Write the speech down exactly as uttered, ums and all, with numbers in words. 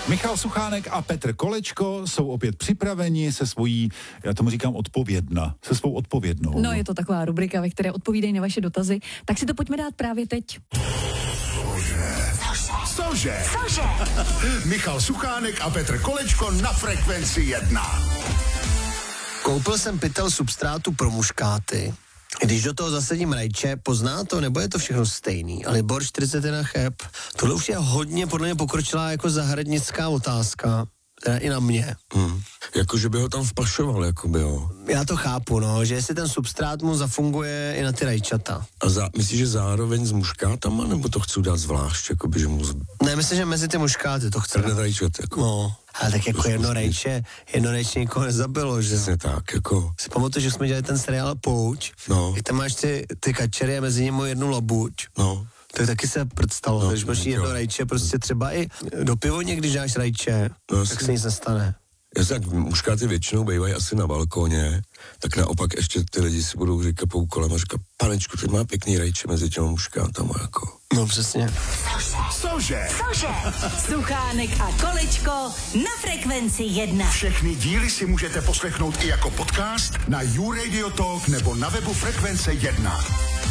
Michal Suchánek a Petr Kolečko jsou opět připraveni se svojí, já tomu říkám odpovědna, se svou odpovědnou. No, je to taková rubrika, ve které odpovídají na vaše dotazy, tak si to pojďme dát právě teď. Cože? Cože? Michal Suchánek a Petr Kolečko na Frekvenci jedna. Koupil jsem pytel substrátu pro muškáty. Když do toho zasadím rajče, pozná to, nebo je to všechno stejný? Ale Libor čtyřicet jedna cheb. Tohle už je hodně podle mě pokročilá jako zahradnická otázka. Teda i na mě. Hmm. Jako, že by ho tam vpašoval, jako by jo. Já to chápu, no, že jestli ten substrát mu zafunguje i na ty rajčata. A za, myslíš, že zároveň s muškátama, nebo to chci dát zvlášť, jako by, že mu... Z... Ne, myslím, že mezi ty muškáty to chce. Trne rajčat, jako. No, ale tak jako jedno rajče, jedno rajče nikoho nezabilo, že? Přesně tak, jako... Si pamatuju, že jsme dělali ten seriál Pouč. No. Jak tam máš ty, ty kačery a mezi nimi jednu labuť. No. Tak taky se předstalo, No, když máš jedno jo. rajče, prostě třeba i do pivoně, když dáš rajče, No, tak se nic nestane. Já tak muškáty většinou bývají asi na balkóně, tak naopak ještě ty lidi si budou říkat pou kolem a říkat, panečku, teď má pěkný rajče mezi těma muškátama, jako. No přesně. Cože? Cože? Suchánek a Kolečko na Frekvenci jedna. Všechny díly si můžete poslechnout i jako podcast na YouRadio Talk nebo na webu Frekvence jedna.